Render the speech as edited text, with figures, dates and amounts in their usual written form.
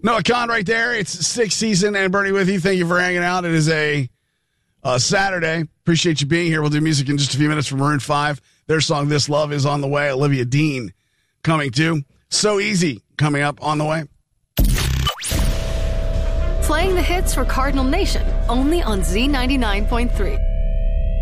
Noah Khan right there. It's sixth season and Bernie with you. Thank you for hanging out. It is a Saturday. Appreciate you being here. We'll do music in just a few minutes from Maroon 5. Their song This Love is on the way. Olivia Dean coming too. So Easy coming up on the way. Playing the hits for Cardinal Nation only on Z99.3.